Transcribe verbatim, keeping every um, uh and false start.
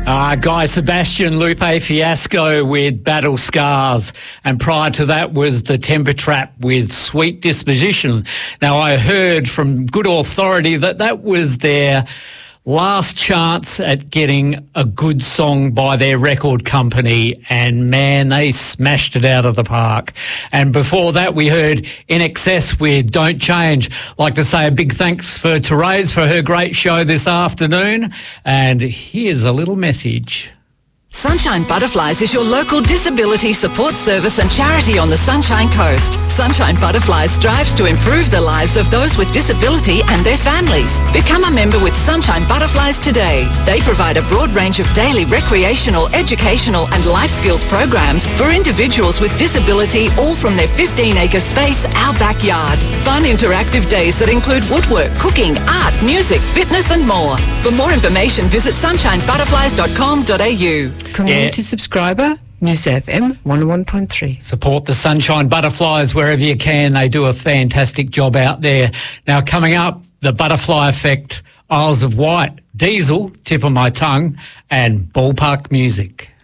Uh, Guy Sebastian, Lupe Fiasco with Battle Scars. And prior to that was the Temper Trap with Sweet Disposition. Now, I heard from good authority that that was their last chance at getting a good song by their record company, and man, they smashed it out of the park. And before that, we heard In Excess with Don't Change. I'd like to say a big thanks for Therese for her great show this afternoon, and here's a little message. Sunshine Butterflies is your local disability support service and charity on the Sunshine Coast. Sunshine Butterflies strives to improve the lives of those with disability and their families. Become a member with Sunshine Butterflies today. They provide a broad range of daily recreational, educational and life skills programs for individuals with disability, all from their fifteen acre space, our backyard. Fun interactive days that include woodwork, cooking, art, music, fitness and more. For more information, visit sunshine butterflies dot com dot a u. Community yeah. subscriber, News F M one oh one point three. Support the Sunshine Butterflies wherever you can. They do a fantastic job out there. Now, coming up, the Butterfly Effect, Isles of Wight, Diesel, Tip of My Tongue, and Ballpark Music.